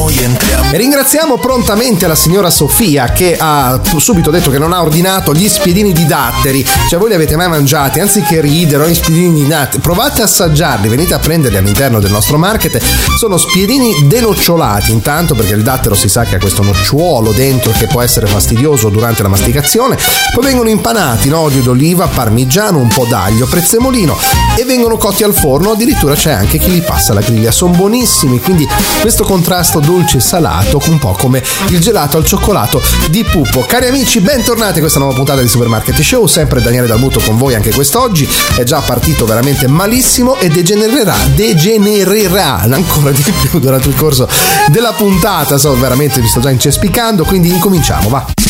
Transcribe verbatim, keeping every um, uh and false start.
noi entriamo. E ringraziamo prontamente la signora Sofia che ha subito detto che non ha ordinato gli spiedini di datteri. Cioè, voi li avete mai mangiati? Anziché ridere, o gli spiedini di datteri, provate a assaggiarli, venite a prenderli all'interno del nostro market. Sono spiedini denocciolati, intanto, perché il dattero si sa che ha questo nocciuolo dentro che può essere fastidioso durante la masticazione. Poi vengono impanati in olio d'oliva, parmigiano, un po' d'aglio, prezzemolino, e vengono cotti al forno. Addirittura c'è anche chi li passa alla griglia. Sono buonissimi, quindi questo contrasto dolce e salato, un po' come il gelato al cioccolato di Pupo. Cari amici, bentornati a questa nuova puntata di Supermarket Show. Sempre Daniele Dalmuto con voi anche quest'oggi. È già partito veramente malissimo e degenererà, degenererà ancora di più durante il corso della puntata. So, veramente mi sto già incespicando, quindi incominciamo, va.